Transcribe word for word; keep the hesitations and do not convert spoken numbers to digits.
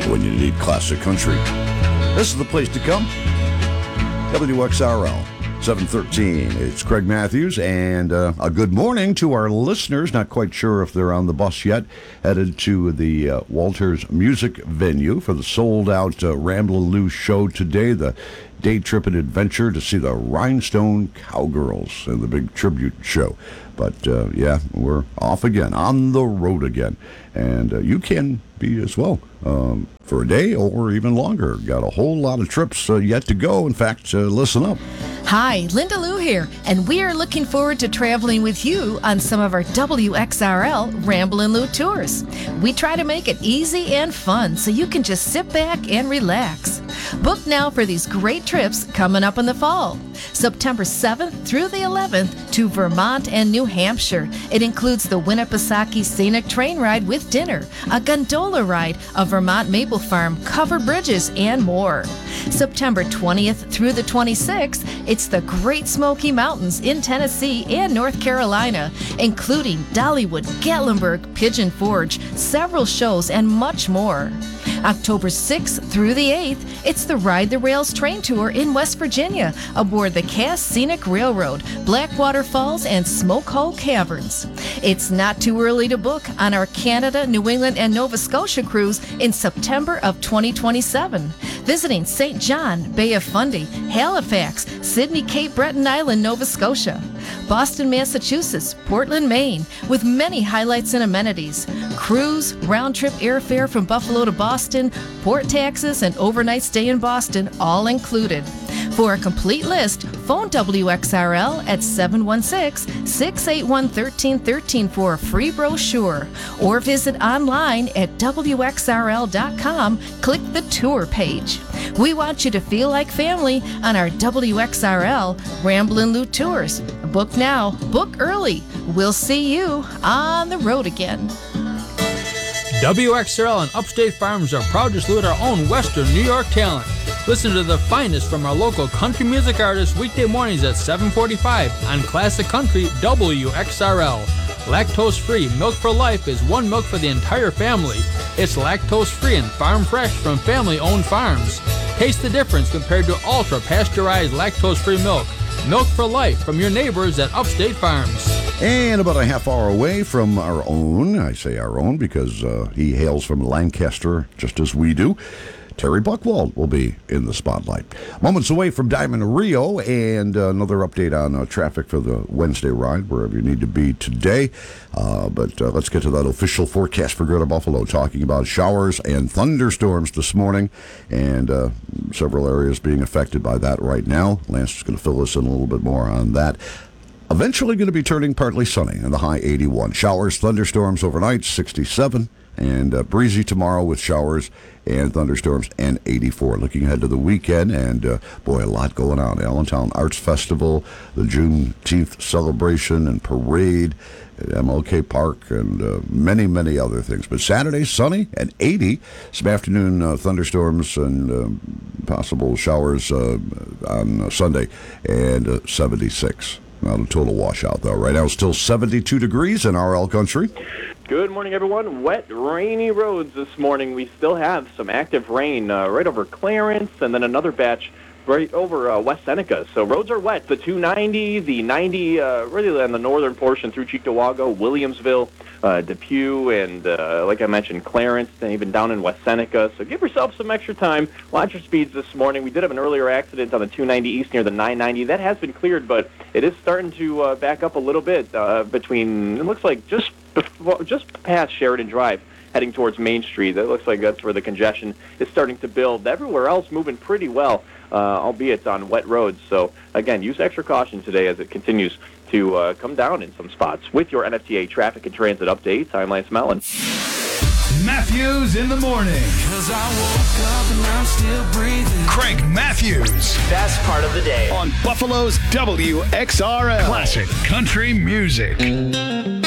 when you need classic country. This is the place to come. W X R L seven thirteen. It's Craig Matthews, and uh, a good morning to our listeners. Not quite sure if they're on the bus yet. Headed to the uh, Walters Music Venue for the sold-out uh, Ramblin' show today. The day trip and adventure to see the Rhinestone Cowgirls and the big tribute show. But, uh, yeah, we're off again, on the road again. And uh, you can be as well um, for a day or even longer. Got a whole lot of trips uh, yet to go. In fact, uh, listen up. Hi, Linda Lou here, and we are looking forward to traveling with you on some of our W X R L Ramblin' Lou tours. We try to make it easy and fun so you can just sit back and relax. Book now for these great trips coming up in the fall. September seventh through the eleventh to Vermont and New Hampshire. It includes the Winnipesaukee Scenic Train Ride with dinner, a gondola ride, a Vermont Maple Farm, covered bridges, and more. September twentieth through the twenty-sixth, it's the Great Smoky Mountains in Tennessee and North Carolina, including Dollywood, Gatlinburg, Pigeon Forge, several shows, and much more. October sixth through the eighth, it's the Ride the Rails train tour in West Virginia aboard the Cass Scenic Railroad, Blackwater Falls, and Smoke Hole Caverns. It's not too early to book on our Canada, New England, and Nova Scotia cruise in September of twenty twenty-seven. Visiting Saint John, Bay of Fundy, Halifax, Sydney, Cape Breton Island, Nova Scotia, Boston, Massachusetts, Portland, Maine, with many highlights and amenities. Cruise, round-trip airfare from Buffalo to Boston, port taxes, and overnight stay in Boston, all included. For a complete list, phone W X R L at seven one six, six eight one, one three one three for a free brochure, or visit online at W X R L dot com, click the tour page. We want you to feel like family on our W X R L Ramblin' Lou tours. Book now, book early. We'll see you on the road again. W X R L and Upstate Farms are proud to salute our own Western New York talent. Listen to the finest from our local country music artists weekday mornings at seven forty-five on Classic Country W X R L. Lactose-free Milk for Life is one milk for the entire family. It's lactose-free and farm fresh from family-owned farms. Taste the difference compared to ultra-pasteurized lactose-free milk. Milk for Life from your neighbors at Upstate Farms. And about a half hour away from our own, I say our own because uh, he hails from Lancaster just as we do, Terry Buchwald will be in the spotlight. Moments away from Diamond Rio, and uh, another update on uh, traffic for the Wednesday ride, wherever you need to be today. Uh, but uh, let's get to that official forecast for Greater Buffalo, talking about showers and thunderstorms this morning, and uh, several areas being affected by that right now. Lance is going to fill us in a little bit more on that. Eventually going to be turning partly sunny and the high eighty-one. Showers, thunderstorms overnight, sixty-seven. And uh, breezy tomorrow with showers and thunderstorms, and eighty-four. Looking ahead to the weekend, and uh, boy, a lot going on. Allentown Arts Festival, the Juneteenth celebration and parade at M L K Park, and uh, many, many other things. But Saturday, sunny and eighty. Some afternoon uh, thunderstorms and uh, possible showers uh, on uh, Sunday, and uh, seventy-six. Not a total washout, though. Right now, still seventy-two degrees in R L country. Good morning, everyone. Wet, rainy roads this morning. We still have some active rain uh, right over Clarence, and then another batch right over uh, West Seneca. So roads are wet. The two ninety, the ninety, uh, really on the northern portion through Cheektowaga, Williamsville, uh, Depew, and uh, like I mentioned, Clarence, and even down in West Seneca. So give yourself some extra time. Watch your speeds this morning. We did have an earlier accident on the two ninety east near the nine ninety. That has been cleared, but it is starting to uh, back up a little bit uh, between, it looks like just before, just past Sheridan Drive, heading towards Main Street. That looks like that's where the congestion is starting to build. Everywhere else moving pretty well, uh, albeit on wet roads. So, again, use extra caution today as it continues to uh, come down in some spots. With your N F T A traffic and transit updates, I'm Lance Mellon. Matthews in the morning. 'Cause I woke up and I'm still breathing. Craig Matthews. Best part of the day. On Buffalo's W X R L. Classic country music.